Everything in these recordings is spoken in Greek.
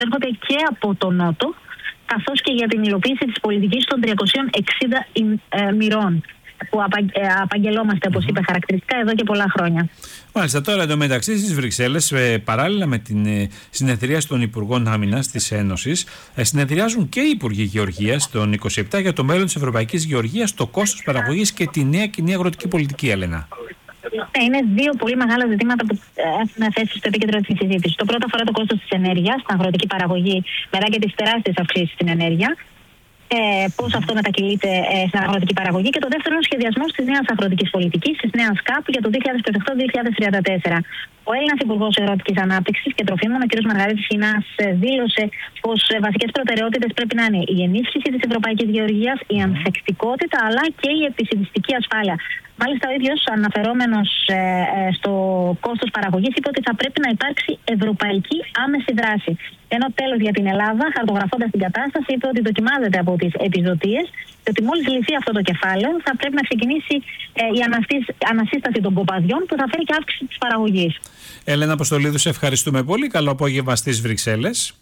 έρχονται και από τον Νότο, καθώς και για την υλοποίηση της πολιτικής των 360 μοιρών που απαγγελόμαστε, όπως είπε χαρακτηριστικά, εδώ και πολλά χρόνια. Μάλιστα, τώρα εντωμεταξύ στις Βρυξέλλες, παράλληλα με την συνεδρίαση των Υπουργών Άμυνας της Ένωσης, συνεδριάζουν και οι Υπουργοί Γεωργίας των 27 για το μέλλον της Ευρωπαϊκής Γεωργίας, το κόστος παραγωγής και τη νέα κοινή αγροτική πολιτική, Έλενα. Είναι δύο πολύ μεγάλα ζητήματα που έχουν θέσει στο επίκεντρο της συζήτησης. Το πρώτο αφορά το κόστος της ενέργειας, στην αγροτική παραγωγή, μετά και τις τεράστιες αυξήσεις στην ενέργεια. Πώς αυτό μετακυλείται στην αγροτική παραγωγή. Και το δεύτερο είναι ο σχεδιασμός της νέας αγροτικής πολιτικής, της νέας ΚΑΠ για το 2028-2034. Ο Έλληνας Υπουργός Αγροτικής Ανάπτυξης και Τροφίμων, ο κ. Μαργαρίτης Χινάς, δήλωσε πως βασικές προτεραιότητες πρέπει να είναι η ενίσχυση της ευρωπαϊκής γεωργίας, η ανθεκτικότητα αλλά και η επισητιστική ασφάλεια. Μάλιστα, ο ίδιος, αναφερόμενος στο κόστος παραγωγής, είπε ότι θα πρέπει να υπάρξει ευρωπαϊκή άμεση δράση. Ενώ τέλος για την Ελλάδα, χαρτογραφώντας την κατάσταση, είπε ότι δοκιμάζεται από τις επιδοτίες και ότι μόλις λυθεί αυτό το κεφάλαιο, θα πρέπει να ξεκινήσει η ανασύσταση των κοπαδιών που θα φέρει και αύξηση της παραγωγής. Έλενα Αποστολίδου, σε ευχαριστούμε πολύ. Καλό απόγευμα στις Βρυξέλλες.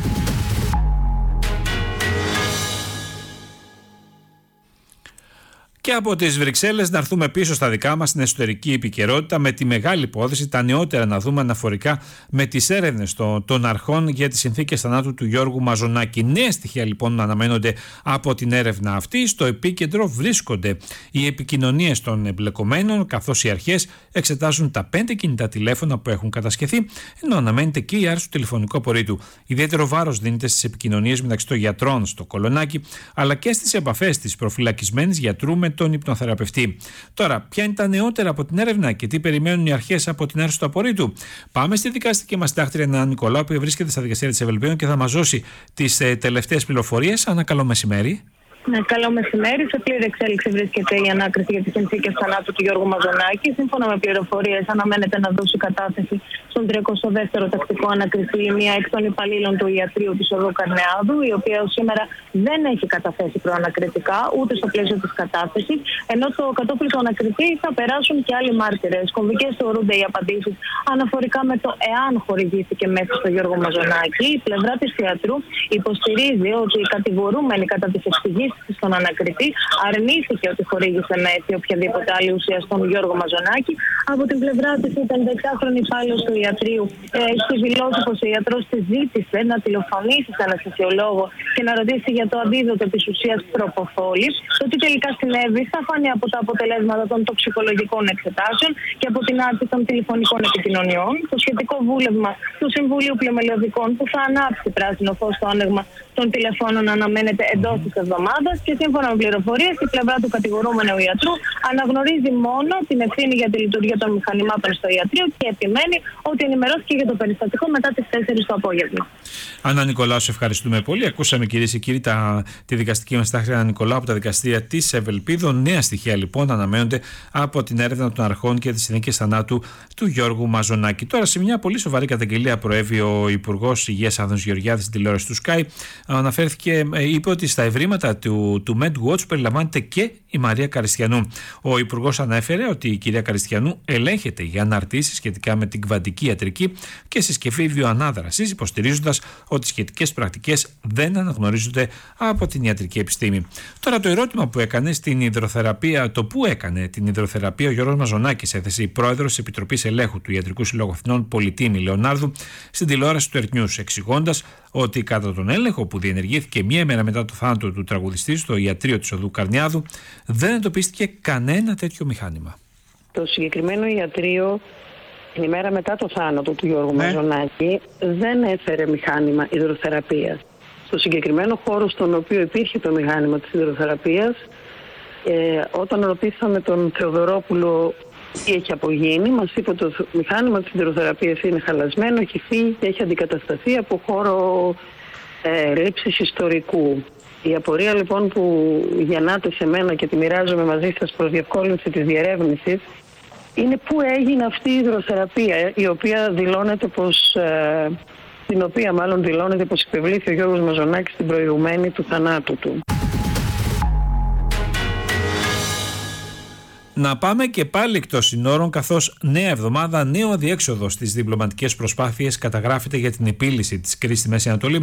Και από τις Βρυξέλλες να έρθουμε πίσω στα δικά μας στην εσωτερική επικαιρότητα με τη μεγάλη υπόθεση, τα νεότερα να δούμε αναφορικά με τις έρευνες των αρχών για τις συνθήκες θανάτου του Γιώργου Μαζονάκη. Νέα στοιχεία λοιπόν αναμένονται από την έρευνα αυτή. Στο επίκεντρο βρίσκονται οι επικοινωνίες των εμπλεκομένων, καθώς οι αρχές εξετάζουν τα 5 κινητά τηλέφωνα που έχουν κατασχεθεί, ενώ αναμένεται και η άρση του τηλεφωνικού απορρίτου. Ιδιαίτερο βάρος δίνεται στις επικοινωνίες μεταξύ των γιατρών στο Κολονάκι, αλλά και στις επαφές της προφυλακισμένης γιατρού με τον υπνοθεραπευτή. Τώρα, ποια είναι τα νεότερα από την έρευνα και τι περιμένουν οι αρχές από την άρση του απορρίτου? Πάμε στη δικαστική μας συντάκτρια Νανά Νικολάου, που βρίσκεται στα δικαστήρια της Ευλπίων και θα μας δώσει τις τελευταίες πληροφορίες. Ανά, καλό μεσημέρι. Ναι, καλό μεσημέρι. Σε πλήρη εξέλιξη βρίσκεται η ανάκριση για τις συνθήκες θανάτου του Γιώργου Μαζονάκη. Σύμφωνα με πληροφορίες, αναμένεται να δώσει κατάθεση στον 32ο τακτικό ανακριθή μία εκ των υπαλλήλων του ιατρείου της οδού Καρνεάδου, η οποία σήμερα δεν έχει καταθέσει προανακριτικά ούτε στο πλαίσιο της κατάθεσης, ενώ στο κατόπιν του ανακριθή θα περάσουν και άλλοι μάρτυρες. Κομβικές θεωρούνται οι απαντήσεις αναφορικά με το εάν χορηγήθηκε μέσα στο Γιώργο Μαζονάκη. Η πλευρά της ιατρού υποστηρίζει ότι οι κατηγορούμενοι κατά τις εξηγήσεις στον ανακριτή αρνήθηκε ότι χορήγησε μέθη οποιαδήποτε άλλη ουσία στον Γιώργο Μαζονάκη. Από την πλευρά της, η 56χρονη υπάλληλος του ιατρείου έχει δηλώσει πως ο ιατρός της ζήτησε να τηλεφωνήσει σε αναισθησιολόγο και να ρωτήσει για το αντίδοτο της ουσίας προποφόλη. Το τι τελικά συνέβη θα φανεί από τα αποτελέσματα των τοξικολογικών εξετάσεων και από την άρση των τηλεφωνικών επικοινωνιών. Το σχετικό βούλευμα του Συμβουλίου Πλημελιωδικών που θα ανάψει πράσινο φως στο άνοιγμα των τηλεφώνων αναμένεται εντός της εβδομάδας. Και σύμφωνα με πληροφορίες, η πλευρά του κατηγορούμενου ιατρού αναγνωρίζει μόνο την ευθύνη για τη λειτουργία των μηχανημάτων στο ιατρείο και επιμένει ότι ενημερώθηκε για το περιστατικό μετά τις 4 το απόγευμα. Ανά Νικολάου, σε ευχαριστούμε πολύ. Ακούσαμε, κυρίες και κύριοι, τη δικαστική μας τάξη Ανά Νικολάου από τα δικαστήρια της Ευελπίδων. Νέα στοιχεία λοιπόν αναμένονται από την έρευνα των αρχών και τις συνθήκες θανάτου του Γιώργου Μαζονάκη. Τώρα, σε μια πολύ σοβαρή καταγγελία προέβη ο Υπουργός Υγείας Άδωνης Γεωργιάδης στην τηλεόραση του Sky. Αναφέρθηκε, είπε ότι στα ευρήματα του MedWatch περιλαμβάνεται και η Μαρία Καριστιανού. Ο Υπουργός ανέφερε ότι η κυρία Καριστιανού ελέγχεται για αναρτήσεις σχετικά με την κβαντική ιατρική και συσκευή βιοανάδρασης, υποστηρίζοντας ότι σχετικές πρακτικές δεν αναγνωρίζονται από την ιατρική επιστήμη. Τώρα, το ερώτημα που έκανε στην υδροθεραπεία, το που έκανε την υδροθεραπεία ο Γιώργος Μαζονάκης, έθεσε η πρόεδρος της Επιτροπής Ελέγχου του Ιατρικού Συλλόγου Αθηνών, Πολιτήμη Λεωνάρδου, στην τηλεόραση του Earth News, εξηγώντας ότι κατά τον έλεγχο που διενεργήθηκε μία μέρα μετά το θάνατο του τραγουδιστή στο ιατρείο της οδού Καρνιάδου, δεν εντοπίστηκε κανένα τέτοιο μηχάνημα. Το συγκεκριμένο ιατρείο, την ημέρα μετά το θάνατο του Γιώργου Μαζονάκη, δεν έφερε μηχάνημα υδροθεραπείας. Στο συγκεκριμένο χώρο στον οποίο υπήρχε το μηχάνημα της υδροθεραπείας, όταν ρωτήσαμε τον Θεοδωρόπουλο τι έχει απογίνει, μας είπε ότι το μηχάνημα της υδροθεραπείας είναι χαλασμένο, έχει φύγει και έχει αντικατασταθεί από χώρο λήψης ιστορικού. Η απορία λοιπόν που γεννάται σε μένα και τη μοιράζομαι μαζί σας προς διευκόλυνση της διερεύνησης είναι πού έγινε αυτή η υδροθεραπεία, η οποία δηλώνεται πως, την οποία μάλλον δηλώνεται πως υπευλήθη ο Γιώργος Μαζονάκης στην προηγουμένη του θανάτου του. Να πάμε και πάλι εκτός συνόρων, καθώς νέα εβδομάδα, νέο αδιέξοδο στις διπλωματικές προσπάθειες καταγράφεται για την επίλυση της κρίσης στη Μέση Ανατολή.